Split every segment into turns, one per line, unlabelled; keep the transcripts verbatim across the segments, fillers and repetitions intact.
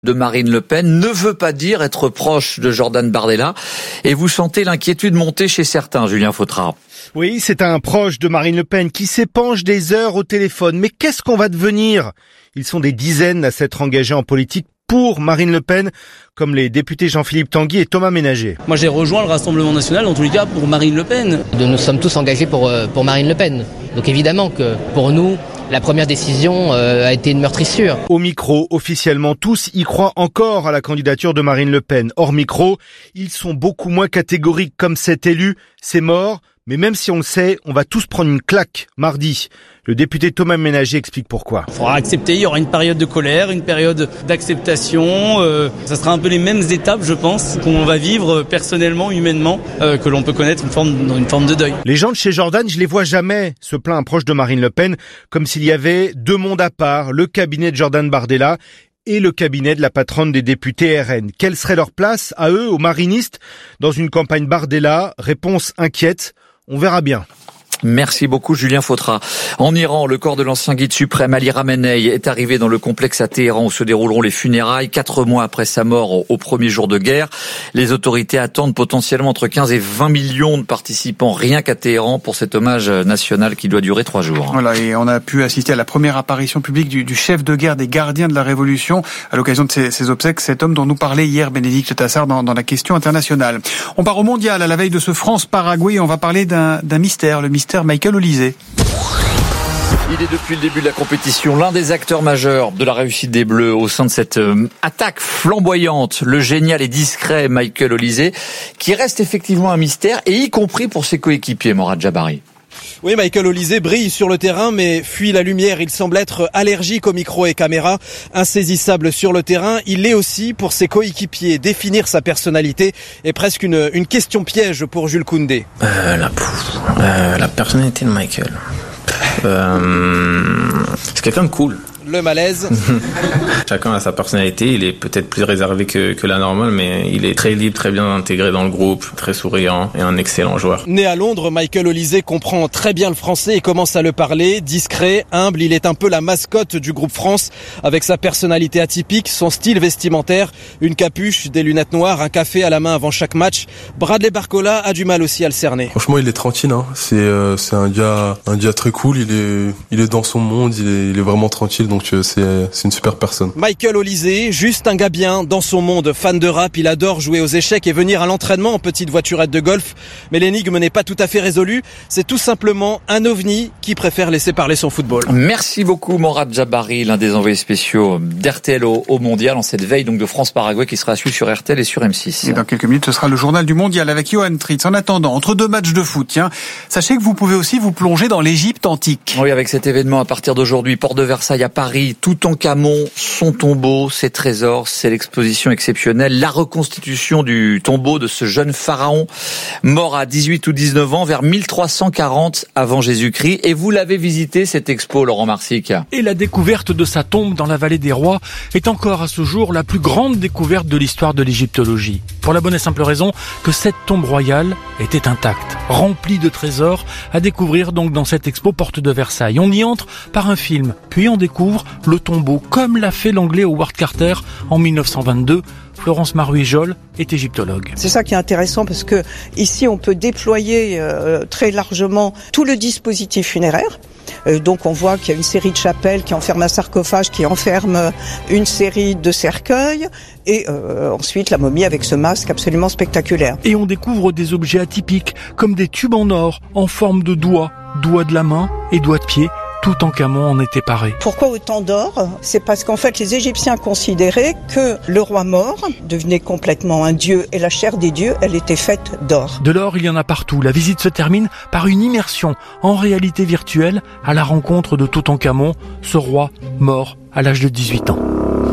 de Marine Le Pen ne veut pas dire être proche de Jordan Bardella. Et vous sentez l'inquiétude monter chez certains, Julien Fautra.
Oui, c'est un proche de Marine Le Pen qui s'épanche des heures au téléphone. Mais qu'est-ce qu'on va devenir ? Ils sont des dizaines à s'être engagés en politique pour Marine Le Pen, comme les députés Jean-Philippe Tanguy et Thomas Ménager.
Moi j'ai rejoint le Rassemblement National, dans tous les cas, pour Marine Le Pen.
Nous sommes tous engagés pour, pour Marine Le Pen. Donc évidemment que pour nous, la première décision euh, a été une meurtrissure.
Au micro, officiellement, tous y croient encore à la candidature de Marine Le Pen. Hors micro, ils sont beaucoup moins catégoriques comme cet élu. C'est mort, mais même si on le sait, on va tous prendre une claque mardi. Le député Thomas Ménager explique pourquoi.
Il faudra accepter, il y aura une période de colère, une période d'acceptation. Euh, ça sera un peu les mêmes étapes, je pense, qu'on va vivre personnellement, humainement, euh, que l'on peut connaître une forme, dans une forme de deuil.
Les gens de chez Jordan, je les vois jamais, se plaint un proche de Marine Le Pen, comme s'il y avait deux mondes à part, le cabinet de Jordan Bardella et le cabinet de la patronne des députés R N. Quelle serait leur place, à eux, aux marinistes, dans une campagne Bardella ? Réponse inquiète, on verra bien.
Merci beaucoup Julien Fautra. En Iran, le corps de l'ancien guide suprême Ali Khamenei est arrivé dans le complexe à Téhéran où se dérouleront les funérailles. Quatre mois après sa mort au premier jour de guerre, les autorités attendent potentiellement entre quinze et vingt millions de participants rien qu'à Téhéran pour cet hommage national qui doit durer trois jours.
Voilà, et on a pu assister à la première apparition publique du, du chef de guerre des gardiens de la Révolution à l'occasion de ses, ses obsèques, cet homme dont nous parlait hier Bénédicte Tassard dans, dans la question internationale. On part au mondial à la veille de ce France-Paraguay. On va parler d'un, d'un mystère, le mystère Michael Olise.
Il est depuis le début de la compétition l'un des acteurs majeurs de la réussite des Bleus au sein de cette euh, attaque flamboyante, le génial et discret Michael Olise, qui reste effectivement un mystère, et y compris pour ses coéquipiers, Morad Jabari.
Oui, Michael Olise brille sur le terrain mais fuit la lumière. Il semble être allergique aux micros et caméras, insaisissable sur le terrain. Il l'est aussi pour ses coéquipiers. Définir sa personnalité est presque une, une question piège pour Jules Koundé.
Euh, la, euh, la personnalité de Michael. Euh, c'est quelqu'un de cool.
Le malaise.
Chacun a sa personnalité, il est peut-être plus réservé que, que la normale, mais il est très libre, très bien intégré dans le groupe, très souriant et un excellent joueur.
Né à Londres, Michael Olise comprend très bien le français et commence à le parler. Discret, humble, il est un peu la mascotte du groupe France, avec sa personnalité atypique, son style vestimentaire, une capuche, des lunettes noires, un café à la main avant chaque match. Bradley Barcola a du mal aussi à le cerner.
Franchement, il est tranquille, hein. C'est, euh, c'est un gars, un gars très cool, il est, il est dans son monde, il est, il est vraiment tranquille, donc Donc c'est, c'est une super personne.
Michael Olise, juste un gars bien dans son monde, fan de rap, il adore jouer aux échecs et venir à l'entraînement en petite voiturette de golf. Mais l'énigme n'est pas tout à fait résolue, c'est tout simplement un ovni qui préfère laisser parler son football.
Merci beaucoup Morad Jabari, l'un des envoyés spéciaux d'R T L au, au Mondial, en cette veille donc de France-Paraguay qui sera suivie sur R T L et sur M six.
Et dans quelques minutes, ce sera le journal du Mondial avec Johan Tritz. En attendant, entre deux matchs de foot, tiens, sachez que vous pouvez aussi vous plonger dans l'Égypte antique.
Oui, avec cet événement à partir d'aujourd'hui, Porte de Versailles à Paris, Toutankhamon, son tombeau, ses trésors, c'est l'exposition exceptionnelle, la reconstitution du tombeau de ce jeune pharaon mort à dix-huit ou dix-neuf ans vers mille trois cent quarante avant Jésus-Christ. Et vous l'avez visité cette expo, Laurent Marsic.
Et la découverte de sa tombe dans la vallée des rois est encore à ce jour la plus grande découverte de l'histoire de l'égyptologie. Pour la bonne et simple raison que cette tombe royale était intacte, remplie de trésors à découvrir donc dans cette expo Porte de Versailles. On y entre par un film, puis on découvre le tombeau, comme l'a fait l'anglais Howard Carter en mille neuf cent vingt-deux. Florence Maruy-Jolle est égyptologue.
C'est ça qui est intéressant parce que ici on peut déployer euh, très largement tout le dispositif funéraire. Euh, donc on voit qu'il y a une série de chapelles qui enferment un sarcophage, qui enferme une série de cercueils et euh, ensuite la momie avec ce masque absolument spectaculaire.
Et on découvre des objets atypiques comme des tubes en or en forme de doigts, doigts de la main et doigts de pied. Toutankhamon en était paré.
Pourquoi autant d'or ? C'est parce qu'en fait les Égyptiens considéraient que le roi mort devenait complètement un dieu et la chair des dieux, elle était faite d'or.
De l'or, il y en a partout. La visite se termine par une immersion en réalité virtuelle à la rencontre de Toutankhamon, ce roi mort à l'âge de dix-huit ans.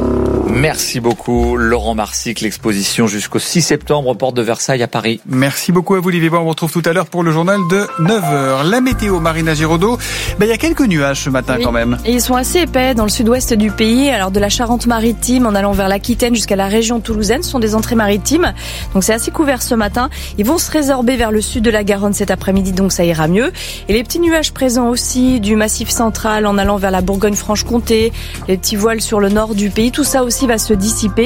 Merci beaucoup Laurent Marsic, l'exposition jusqu'au six septembre, Porte de Versailles à Paris.
Merci beaucoup à vous Olivier Bois, on vous retrouve tout à l'heure pour le journal de neuf heures. La météo, Marina Giraudot, ben, il y a quelques nuages ce matin oui, quand même.
Et ils sont assez épais dans le sud-ouest du pays, alors de la Charente-Maritime en allant vers l'Aquitaine jusqu'à la région toulousaine, ce sont des entrées maritimes, donc c'est assez couvert ce matin. Ils vont se résorber vers le sud de la Garonne cet après-midi, donc ça ira mieux. Et les petits nuages présents aussi du Massif central en allant vers la Bourgogne-Franche-Comté, les petits voiles sur le nord du pays, tout ça aussi va se dissiper.